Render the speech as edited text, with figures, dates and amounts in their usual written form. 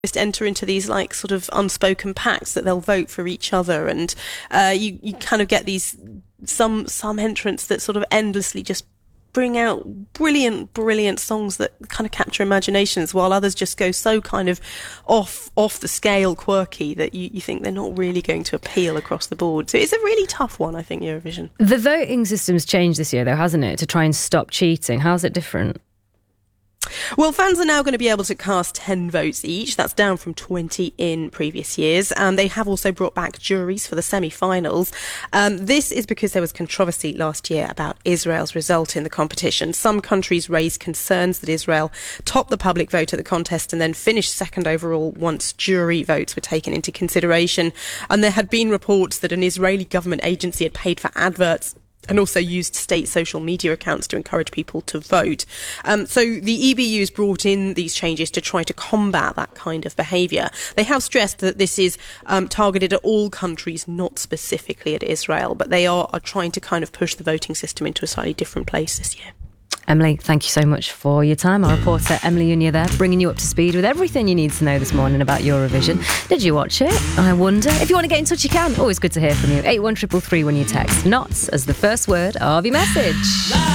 just enter into these like sort of unspoken pacts that they'll vote for each other, and you kind of get these some entrants that sort of endlessly just bring out brilliant songs that kind of capture imaginations, while others just go so kind of off the scale quirky that you think they're not really going to appeal across the board. So it's a really tough one, I think, Eurovision. The voting system's changed this year though, hasn't it, to try and stop cheating? How's it different? Well, fans are now going to be able to cast 10 votes each. That's down from 20 in previous years. And they have also brought back juries for the semi-finals. This is because there was controversy last year about Israel's result in the competition. Some countries raised concerns that Israel topped the public vote at the contest and then finished second overall once jury votes were taken into consideration. And there had been reports that an Israeli government agency had paid for adverts and also used state social media accounts to encourage people to vote. So the EBU's brought in these changes to try to combat that kind of behaviour. They have stressed that this is targeted at all countries, not specifically at Israel, but they are trying to kind of push the voting system into a slightly different place this year. Emily, thank you so much for your time. Our reporter Emily Unia there, bringing you up to speed with everything you need to know this morning about Eurovision. Did you watch it? I wonder. If you want to get in touch, you can. Always good to hear from you. 81333 when you text NOTS as the first word of your message.